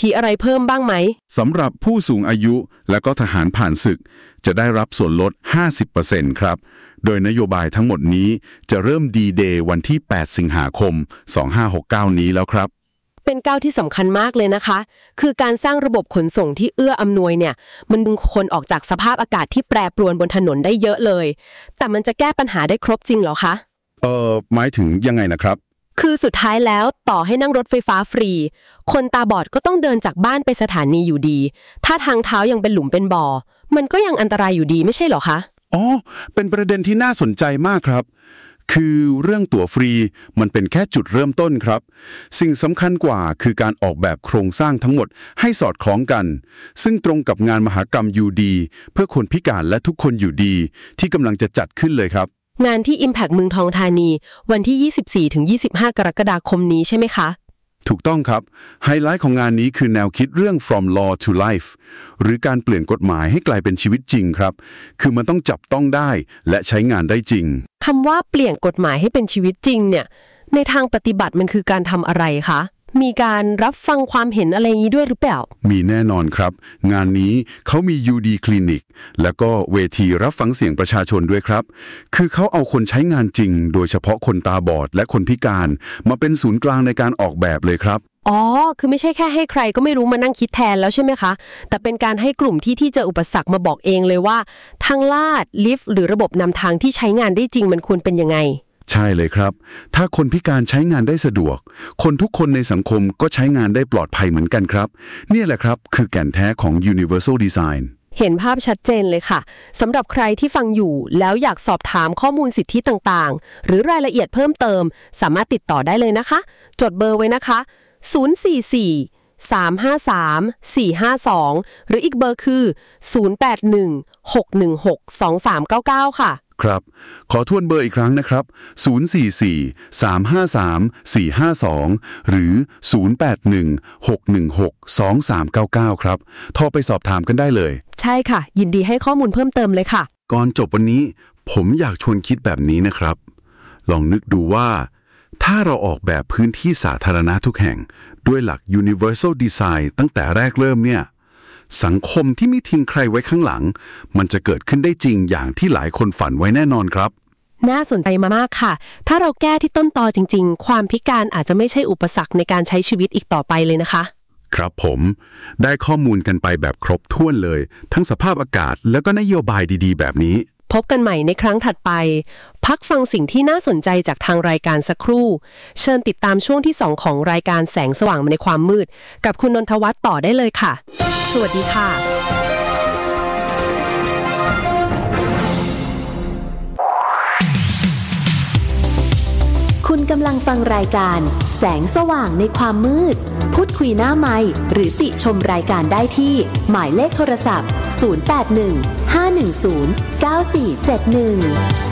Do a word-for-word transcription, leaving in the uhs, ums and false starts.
ธิอะไรเพิ่มบ้างไหมสำหรับผู้สูงอายุและก็ทหารผ่านศึกจะได้รับส่วนลด ห้าสิบเปอร์เซ็นต์ ครับโดยนโยบายทั้งหมดนี้จะเริ่ม ดี เดย์ วันที่ แปด สิงหาคม สองพันห้าร้อยหกสิบเก้า นี้แล้วครับเป็นก้าวที่สำคัญมากเลยนะคะคือการสร้างระบบขนส่งที่เอื้ออำนวยเนี่ยมันดึงคนออกจากสภาพอากาศที่แปรปรวนบนถนนได้เยอะเลยแต่มันจะแก้ปัญหาได้ครบจริงเหรอคะเอ่อหมายถึงยังไงนะครับคือสุดท้ายแล้วต่อให้นั่งรถไฟฟ้าฟรีคนตาบอดก็ต้องเดินจากบ้านไปสถานีอยู่ดีถ้าทางเท้ายังเป็นหลุมเป็นบ่อมันก็ยังอันตรายอยู่ดีไม่ใช่เหรอคะอ๋อเป็นประเด็นที่น่าสนใจมากครับคือเรื่องตั๋วฟรีมันเป็นแค่จุดเริ่มต้นครับสิ่งสำคัญกว่าคือการออกแบบโครงสร้างทั้งหมดให้สอดคล้องกันซึ่งตรงกับงานมหกรรมยูดีเพื่อคนพิการและทุกคนอยู่ดีที่กำลังจะจัดขึ้นเลยครับงานที่ Impact เมืองทองธานีวันที่ ยี่สิบสี่ถึงยี่สิบห้า กรกฎาคมนี้ใช่ไหมคะถูกต้องครับไฮไลท์ของงานนี้คือแนวคิดเรื่อง from law to life หรือการเปลี่ยนกฎหมายให้กลายเป็นชีวิตจริงครับคือมันต้องจับต้องได้และใช้งานได้จริงคำว่าเปลี่ยนกฎหมายให้เป็นชีวิตจริงเนี่ยในทางปฏิบัติมันคือการทำอะไรคะมีการรับฟังความเห็นอะไรอย่างนี้ด้วยหรือเปล่ามีแน่นอนครับงานนี้เขามี ยู ดี Clinic แล้วก็เวทีรับฟังเสียงประชาชนด้วยครับคือเขาเอาคนใช้งานจริงโดยเฉพาะคนตาบอดและคนพิการมาเป็นศูนย์กลางในการออกแบบเลยครับอ๋อคือไม่ใช่แค่ให้ใครก็ไม่รู้มานั่งคิดแทนแล้วใช่ไหมคะแต่เป็นการให้กลุ่มที่ที่เจออุปสรรคมาบอกเองเลยว่าทางลาดลิฟต์หรือระบบนำทางที่ใช้งานได้จริงมันควรเป็นยังไงใช่เลยครับถ้าคนพิการใช้งานได้สะดวกคนทุกคนในสังคมก็ใช้งานได้ปลอดภัยเหมือนกันครับนี่แหละครับคือแก่นแท้ของ Universal Design เห็นภาพชัดเจนเลยค่ะสำหรับใครที่ฟังอยู่แล้วอยากสอบถามข้อมูลสิทธิต่างๆหรือรายละเอียดเพิ่มเติมสามารถติดต่อได้เลยนะคะจดเบอร์ไว้นะคะศูนย์ สี่ สี่ สาม ห้า สาม สี่ ห้า สองหรืออีกเบอร์คือศูนย์ แปด หนึ่ง หก หนึ่ง หก สอง สาม เก้า เก้าค่ะครับขอทวนเบอร์อีกครั้งนะครับศูนย์ สี่ สี่ สาม ห้า สาม สี่ ห้า สองหรือศูนย์ แปด หนึ่ง หก หนึ่ง หก สอง สาม เก้า เก้าครับโทรไปสอบถามกันได้เลยใช่ค่ะยินดีให้ข้อมูลเพิ่มเติมเลยค่ะก่อนจบวันนี้ผมอยากชวนคิดแบบนี้นะครับลองนึกดูว่าถ้าเราออกแบบพื้นที่สาธารณะทุกแห่งด้วยหลัก Universal Design ตั้งแต่แรกเริ่มเนี่ยสังคมที่ไม่ทิ้งใครไว้ข้างหลังมันจะเกิดขึ้นได้จริงอย่างที่หลายคนฝันไว้แน่นอนครับน่าสนใจมากๆค่ะถ้าเราแก้ที่ต้นตอจริงๆความพิการอาจจะไม่ใช่อุปสรรคในการใช้ชีวิตอีกต่อไปเลยนะคะครับผมได้ข้อมูลกันไปแบบครบถ้วนเลยทั้งสภาพอากาศแล้วก็นโยบายดีๆแบบนี้พบกันใหม่ในครั้งถัดไปพักฟังสิ่งที่น่าสนใจจากทางรายการสักครู่เชิญติดตามช่วงที่สองของรายการแสงสว่างในความมืดกับคุณนนทวัฒน์ต่อได้เลยค่ะสวัสดีค่ะคุณกำลังฟังรายการแสงสว่างในความมืดพูดคุยหน้าไมค์หรือติชมรายการได้ที่หมายเลขโทรศัพท์ศูนย์ แปด หนึ่ง ห้า หนึ่ง ศูนย์ เก้า สี่ เจ็ด หนึ่ง